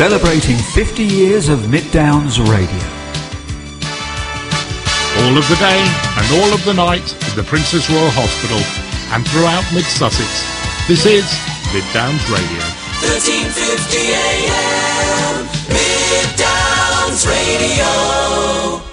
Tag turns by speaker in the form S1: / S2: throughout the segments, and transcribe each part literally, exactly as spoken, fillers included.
S1: celebrating fifty years of Mid Downs Radio.
S2: All of the day and all of the night in the Princess Royal Hospital and throughout Mid-Sussex. This is Mid Downs Radio.
S3: thirteen fifty A M, Mid Downs Radio.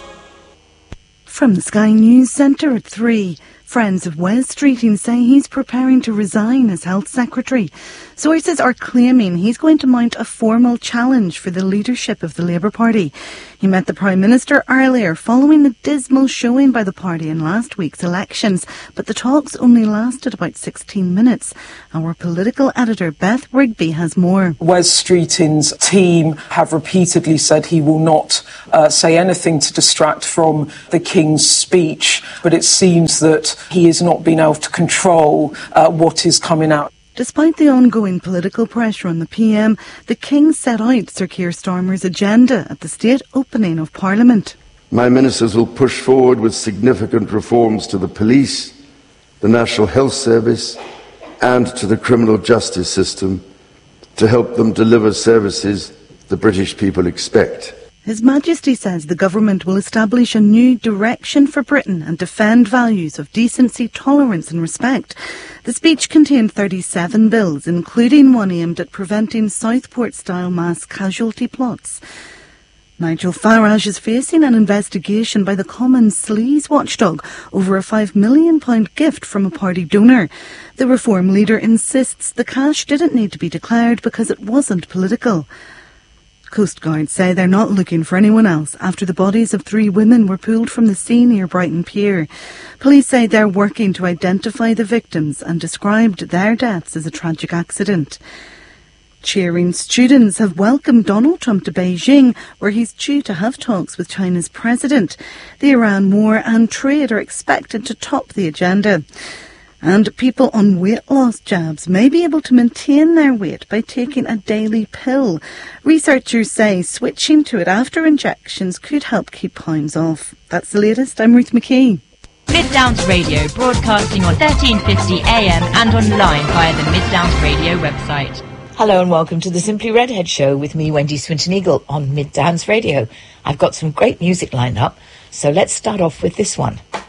S4: From the Sky News Centre at three, friends of Wes Streeting say he's preparing to resign as Health Secretary. Sources are claiming he's going to mount a formal challenge for the leadership of the Labour Party. He met the Prime Minister earlier following the dismal showing by the party in last week's elections, but the talks only lasted about sixteen minutes. Our political editor Beth Rigby has more.
S5: Wes Streeting's team have repeatedly said he will not uh, say anything to distract from the King's speech, but it seems that he has not been able to control uh, what is coming out.
S4: Despite the ongoing political pressure on the P M, the King set out Sir Keir Starmer's agenda at the state opening of Parliament.
S6: My ministers will push forward with significant reforms to the police, the National Health Service and to the criminal justice system to help them deliver services the British people expect.
S4: His Majesty says the government will establish a new direction for Britain and defend values of decency, tolerance and respect. The speech contained thirty-seven bills, including one aimed at preventing Southport-style mass casualty plots. Nigel Farage is facing an investigation by the Commons sleaze watchdog over a five million pounds gift from a party donor. The Reform leader insists the cash didn't need to be declared because it wasn't political. Coast Guard say they're not looking for anyone else after the bodies of three women were pulled from the sea near Brighton Pier. Police say they're working to identify the victims and described their deaths as a tragic accident. Cheering students have welcomed Donald Trump to Beijing, where he's due to have talks with China's president. The Iran war and trade are expected to top the agenda. And people on weight loss jabs may be able to maintain their weight by taking a daily pill. Researchers say switching to it after injections could help keep pounds off. That's the latest. I'm Ruth McKee.
S7: Mid Downs Radio, broadcasting on thirteen fifty A M and online via the Mid Downs Radio website.
S8: Hello and welcome to the Simply Redhead Show with me, Wendy Swinton-Eagle, on Mid Downs Radio. I've got some great music lined up, so let's start off with this one.